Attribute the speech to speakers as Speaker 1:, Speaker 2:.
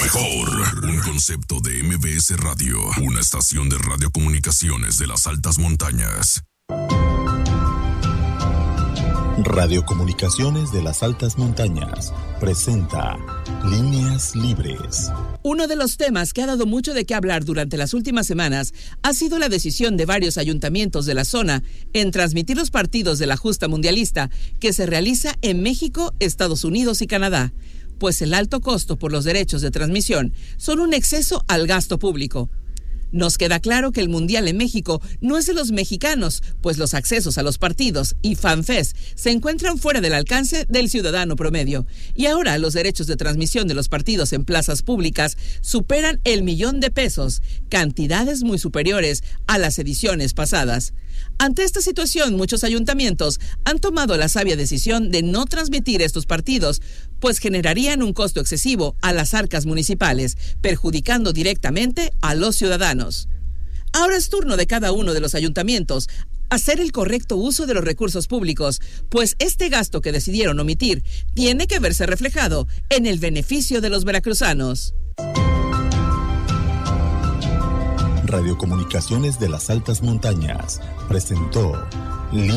Speaker 1: mejor. Un concepto de MBS Radio. Una estación de radiocomunicaciones de las altas montañas.
Speaker 2: Radiocomunicaciones de las altas montañas presenta Líneas Libres.
Speaker 3: Uno de los temas que ha dado mucho de qué hablar durante las últimas semanas ha sido la decisión de varios ayuntamientos de la zona en transmitir los partidos de la justa mundialista que se realiza en México, Estados Unidos y Canadá, pues el alto costo por los derechos de transmisión son un exceso al gasto público. Nos queda claro que el Mundial en México no es de los mexicanos, pues los accesos a los partidos y FanFest se encuentran fuera del alcance del ciudadano promedio. Y ahora los derechos de transmisión de los partidos en plazas públicas superan el $1,000,000, cantidades muy superiores a las ediciones pasadas. Ante esta situación, muchos ayuntamientos han tomado la sabia decisión de no transmitir estos partidos, pues generarían un costo excesivo a las arcas municipales, perjudicando directamente a los ciudadanos. Ahora es turno de cada uno de los ayuntamientos hacer el correcto uso de los recursos públicos, pues este gasto que decidieron omitir tiene que verse reflejado en el beneficio de los veracruzanos.
Speaker 2: Radiocomunicaciones de las altas montañas presentó